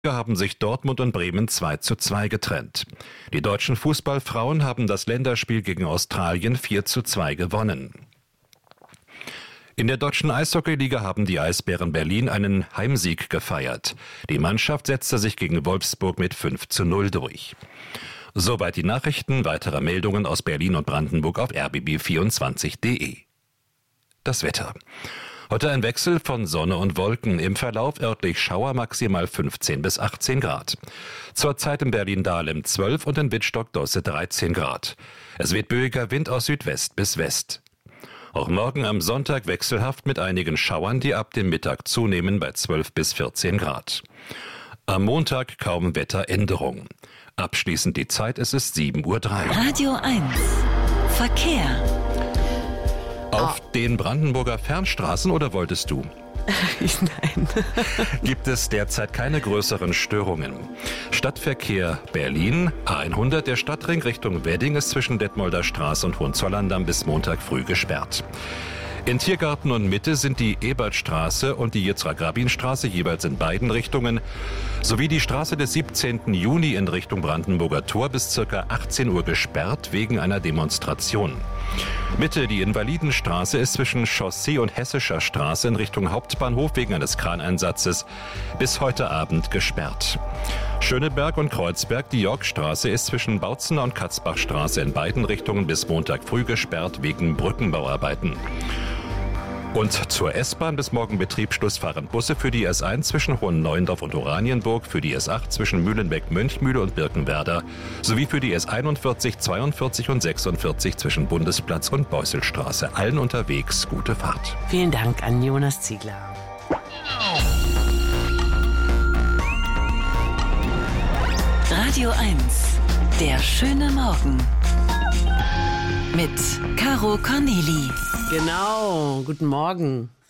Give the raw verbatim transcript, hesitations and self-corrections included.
haben sich Dortmund und Bremen zwei zu zwei getrennt. Die deutschen Fußballfrauen haben das Länderspiel gegen Australien vier zu zwei gewonnen. In der deutschen Eishockeyliga haben die Eisbären Berlin einen Heimsieg gefeiert. Die Mannschaft setzte sich gegen Wolfsburg mit fünf zu null durch. Soweit die Nachrichten. Weitere Meldungen aus Berlin und Brandenburg auf r b b vierundzwanzig punkt d e. Das Wetter. Heute ein Wechsel von Sonne und Wolken. Im Verlauf örtlich Schauer, maximal fünfzehn bis achtzehn Grad. Zurzeit in Berlin-Dahlem zwölf und in Wittstock-Dosse dreizehn Grad. Es weht böiger Wind aus Südwest bis West. Auch morgen am Sonntag wechselhaft mit einigen Schauern, die ab dem Mittag zunehmen bei zwölf bis vierzehn Grad. Am Montag kaum Wetteränderung. Abschließend die Zeit, es ist sieben Uhr drei. Radio eins Verkehr. Auf oh. den Brandenburger Fernstraßen oder wolltest du? Nein. Gibt es derzeit keine größeren Störungen. Stadtverkehr Berlin, A hundert, der Stadtring Richtung Wedding ist zwischen Detmolder Straße und Hohenzollern-Damm bis Montag früh gesperrt. In Tiergarten und Mitte sind die Ebertstraße und die Yitzhak-Rabin-Straße jeweils in beiden Richtungen sowie die Straße des siebzehnten Juni in Richtung Brandenburger Tor bis ca. achtzehn Uhr gesperrt wegen einer Demonstration. Mitte, die Invalidenstraße ist zwischen Chaussee und Hessischer Straße in Richtung Hauptbahnhof wegen eines Kraneinsatzes bis heute Abend gesperrt. Schöneberg und Kreuzberg, die Yorkstraße ist zwischen Bautzener und Katzbachstraße in beiden Richtungen bis Montag früh gesperrt wegen Brückenbauarbeiten. Und zur S-Bahn bis morgen Betriebsschluss fahren Busse für die S eins zwischen Hohenneuendorf und Oranienburg, für die S acht zwischen Mühlenbeck, Mönchmühle und Birkenwerder sowie für die S einundvierzig, zweiundvierzig und sechsundvierzig zwischen Bundesplatz und Beusselstraße. Allen unterwegs gute Fahrt. Vielen Dank an Jonas Ziegler. Radio eins, der schöne Morgen. Mit Caro Corneli. Genau, guten Morgen.